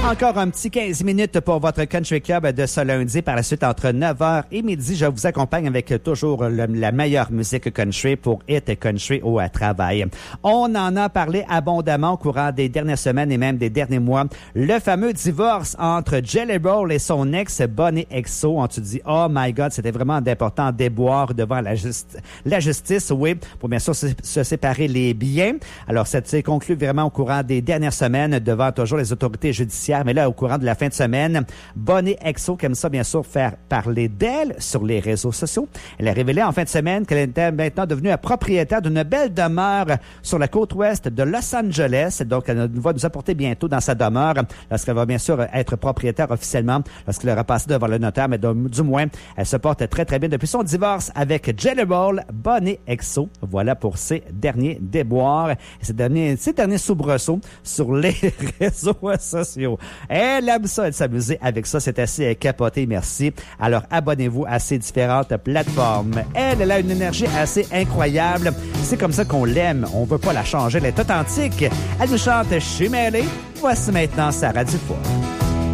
Encore un petit 15 minutes pour votre Country Club de ce lundi. Par la suite, entre 9h et midi, je vous accompagne avec toujours la meilleure musique country pour Hit Country au travail. On en a parlé abondamment au courant des dernières semaines et même des derniers mois. Le fameux divorce entre Jelly Roll et son ex Bonnie XO. On se dit, oh my God, c'était vraiment d'importants déboires devant la justice, oui, pour bien sûr se séparer les biens. Alors, ça s'est conclu vraiment au courant des dernières semaines devant toujours les autorités judiciaires. Mais là, au courant de la fin de semaine, Bonnie XO, qui aime ça, bien sûr, faire parler d'elle sur les réseaux sociaux. Elle a révélé en fin de semaine qu'elle était maintenant devenue propriétaire d'une belle demeure sur la côte ouest de Los Angeles. Donc, elle va nous apporter bientôt dans sa demeure lorsqu'elle va bien sûr être propriétaire officiellement, lorsqu'elle aura passé devant le notaire. Mais du moins, elle se porte très, très bien depuis son divorce avec Jelly Roll, Bonnie XO. Voilà pour ses derniers déboires et ses derniers soubresauts sur les réseaux sociaux. Elle aime ça, elle s'amuser avec ça. C'est assez capoté, merci. Alors, abonnez-vous à ces différentes plateformes. Elle a une énergie assez incroyable. C'est comme ça qu'on l'aime. On veut pas la changer. Elle est authentique. Elle nous chante « Je suis mêlée ». Voici maintenant Sarah Dufour.